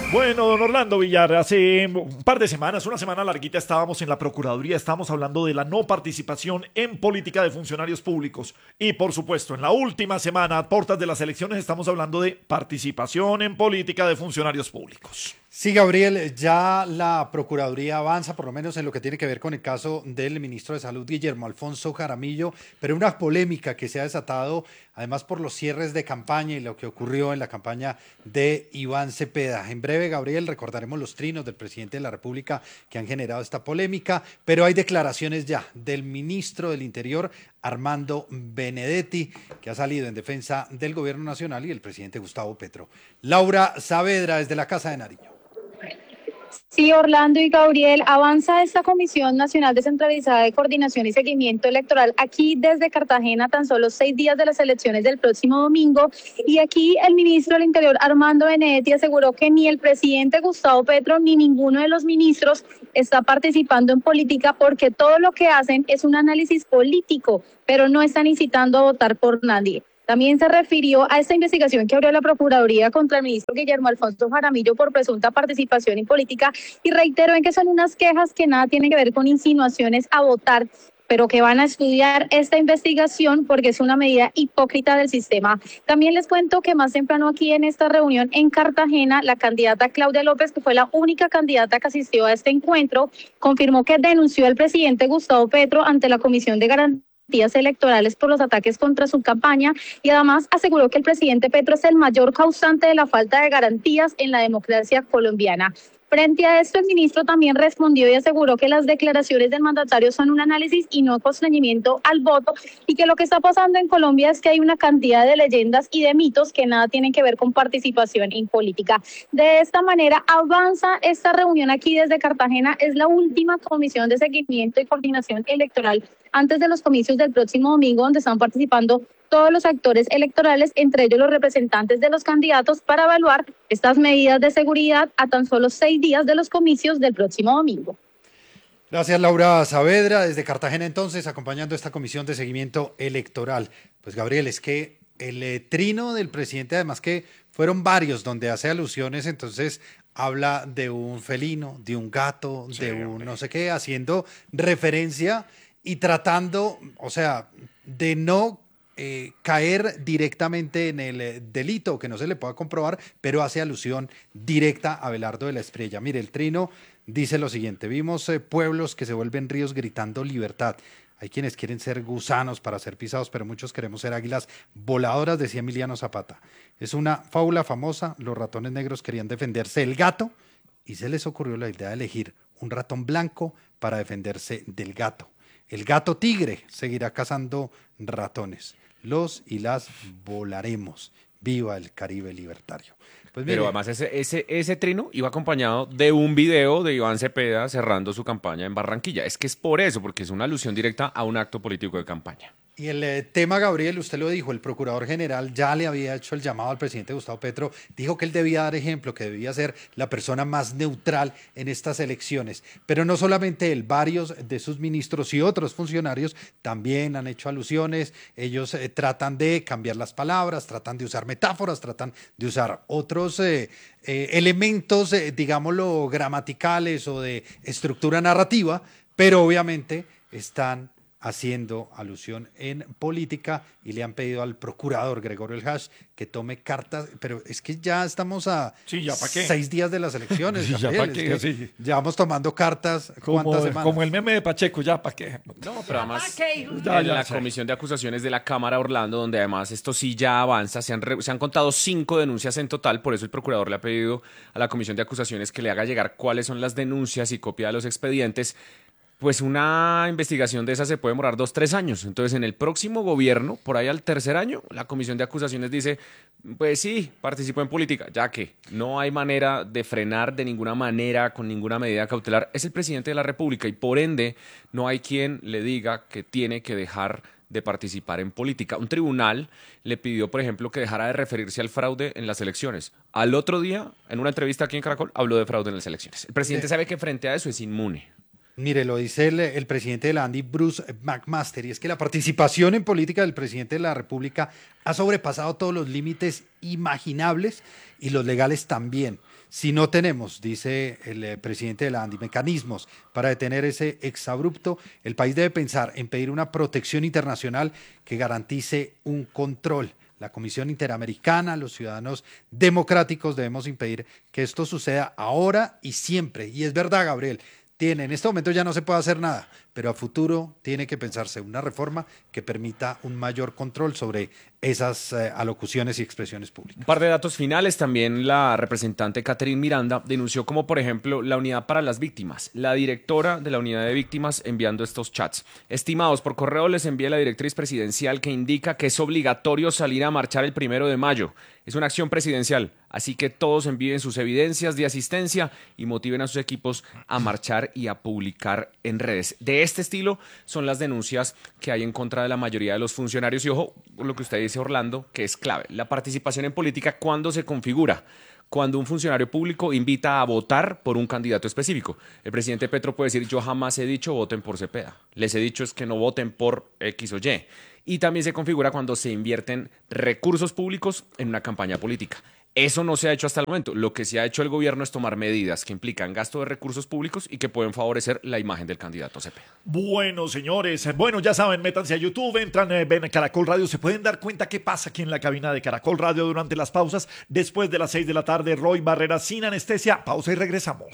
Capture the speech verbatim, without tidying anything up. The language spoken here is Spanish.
Bueno, don Orlando Villar, hace un par de semanas, una semana larguita, estábamos en la Procuraduría, estábamos hablando de la no participación en política de funcionarios públicos. Y por supuesto, en la última semana, a puertas de las elecciones, estamos hablando de participación en política de funcionarios públicos. Sí, Gabriel, ya la Procuraduría avanza, por lo menos en lo que tiene que ver con el caso del ministro de Salud, Guillermo Alfonso Jaramillo, pero una polémica que se ha desatado, además por los cierres de campaña y lo que ocurrió en la campaña de Iván Cepeda. En breve, Gabriel, recordaremos los trinos del presidente de la República que han generado esta polémica, pero hay declaraciones ya del ministro del Interior, Armando Benedetti, que ha salido en defensa del gobierno nacional y el presidente Gustavo Petro. Laura Saavedra, desde la Casa de Nariño. Sí, Orlando y Gabriel, avanza esta Comisión Nacional Descentralizada de Coordinación y Seguimiento Electoral aquí desde Cartagena, tan solo seis días de las elecciones del próximo domingo. Y aquí el ministro del Interior, Armando Benedetti, aseguró que ni el presidente Gustavo Petro ni ninguno de los ministros está participando en política porque todo lo que hacen es un análisis político, pero no están incitando a votar por nadie. También se refirió a esta investigación que abrió la Procuraduría contra el ministro Guillermo Alfonso Jaramillo por presunta participación en política y reiteró en que son unas quejas que nada tienen que ver con insinuaciones a votar, pero que van a estudiar esta investigación porque es una medida hipócrita del sistema. También les cuento que más temprano aquí en esta reunión en Cartagena, la candidata Claudia López, que fue la única candidata que asistió a este encuentro, confirmó que denunció al presidente Gustavo Petro ante la Comisión de Garantía Electorales por los ataques contra su campaña y además aseguró que el presidente Petro es el mayor causante de la falta de garantías en la democracia colombiana. Frente a esto, el ministro también respondió y aseguró que las declaraciones del mandatario son un análisis y no constreñimiento al voto y que lo que está pasando en Colombia es que hay una cantidad de leyendas y de mitos que nada tienen que ver con participación en política. De esta manera avanza esta reunión aquí desde Cartagena. Es la última comisión de seguimiento y coordinación electoral antes de los comicios del próximo domingo, donde están participando todos los actores electorales, entre ellos los representantes de los candidatos, para evaluar estas medidas de seguridad a tan solo seis días de los comicios del próximo domingo. Gracias, Laura Saavedra, desde Cartagena entonces, acompañando esta comisión de seguimiento electoral. Pues, Gabriel, es que el eh, trino del presidente, además que fueron varios donde hace alusiones, entonces habla de un felino, de un gato, sí, de un hombre. No sé qué, haciendo referencia y tratando, o sea, de no Eh, caer directamente en el eh, delito que no se le pueda comprobar, pero hace alusión directa a Abelardo de la Espriella. Mire, el trino dice lo siguiente: vimos eh, pueblos que se vuelven ríos gritando libertad. Hay quienes quieren ser gusanos para ser pisados, pero muchos queremos ser águilas voladoras, decía Emiliano Zapata. Es una fábula famosa, los ratones negros querían defenderse del gato y se les ocurrió la idea de elegir un ratón blanco para defenderse del gato. El gato tigre seguirá cazando ratones. Los y las volaremos. Viva el Caribe libertario. Pues mire, pero además ese, ese, ese trino iba acompañado de un video de Iván Cepeda cerrando su campaña en Barranquilla. Es que es por eso, porque es una alusión directa a un acto político de campaña. Y el eh, tema, Gabriel, usted lo dijo, el procurador general ya le había hecho el llamado al presidente Gustavo Petro, dijo que él debía dar ejemplo, que debía ser la persona más neutral en estas elecciones. Pero no solamente él, varios de sus ministros y otros funcionarios también han hecho alusiones. Ellos eh, tratan de cambiar las palabras, tratan de usar metáforas, tratan de usar otros eh, eh, elementos, eh, digámoslo, gramaticales o de estructura narrativa, pero obviamente están haciendo alusión en política y le han pedido al procurador Gregorio El Hash que tome cartas, pero es que ya estamos a sí, ¿ya pa' qué? seis días de las elecciones. Sí, Gabriel, ¿ya pa' qué? es que Sí. ya vamos tomando cartas, como, ¿cuántas semanas? Como el meme de Pacheco, ya para qué. No, pero además en ya, ya, la sí. Comisión de Acusaciones de la Cámara Orlando, donde además esto sí ya avanza, se han, re, se han contado cinco denuncias en total, por eso el procurador le ha pedido a la Comisión de Acusaciones que le haga llegar cuáles son las denuncias y copia de los expedientes. Pues una investigación de esa se puede demorar dos, tres años. Entonces, en el próximo gobierno, por ahí al tercer año, la Comisión de Acusaciones dice, pues sí, participó en política, ya que no hay manera de frenar de ninguna manera, con ninguna medida cautelar. Es el presidente de la República y por ende no hay quien le diga que tiene que dejar de participar en política. Un tribunal le pidió, por ejemplo, que dejara de referirse al fraude en las elecciones. Al otro día, en una entrevista aquí en Caracol, habló de fraude en las elecciones. El presidente sabe que frente a eso es inmune. Mire, lo dice el, el presidente de la ANDI, Bruce McMaster, y es que la participación en política del presidente de la República ha sobrepasado todos los límites imaginables y los legales también. Si no tenemos, dice el eh, presidente de la ANDI, mecanismos para detener ese exabrupto, el país debe pensar en pedir una protección internacional que garantice un control. La Comisión Interamericana, los ciudadanos democráticos debemos impedir que esto suceda ahora y siempre. Y es verdad, Gabriel, tiene, en este momento ya no se puede hacer nada, pero a futuro tiene que pensarse una reforma que permita un mayor control sobre esas eh, alocuciones y expresiones públicas. Un par de datos finales. También la representante Catherine Miranda denunció como, por ejemplo, la unidad para las víctimas. La directora de la unidad de víctimas enviando estos chats. Estimados, por correo les envía la directriz presidencial que indica que es obligatorio salir a marchar el primero de mayo. Es una acción presidencial, así que todos envíen sus evidencias de asistencia y motiven a sus equipos a marchar y a publicar en redes. De este estilo son las denuncias que hay en contra de la mayoría de los funcionarios. Y ojo, lo que usted dice, Orlando, que es clave. La participación en política, ¿cuándo se configura? Cuando un funcionario público invita a votar por un candidato específico. El presidente Petro puede decir, yo jamás he dicho voten por Cepeda. Les he dicho es que no voten por X o Y. Y también se configura cuando se invierten recursos públicos en una campaña política. Eso no se ha hecho hasta el momento. Lo que se ha hecho el gobierno es tomar medidas que implican gasto de recursos públicos y que pueden favorecer la imagen del candidato Cepeda. Bueno, señores, bueno, ya saben, métanse a YouTube, entran, eh, ven a Caracol Radio, se pueden dar cuenta qué pasa aquí en la cabina de Caracol Radio durante las pausas. Después de las seis de la tarde, Roy Barrera sin anestesia. Pausa y regresamos.